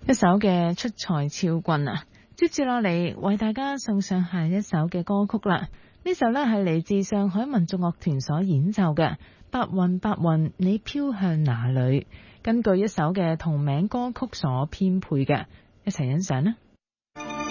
一首嘅出塞超棍啊！接住落嚟為大家送上下一首嘅歌曲啦。呢首呢係嚟自上海民族樂團所演奏嘅《白雲白雲你飄向哪裏》，根據一首嘅同名歌曲所編配嘅，一齊欣賞啦。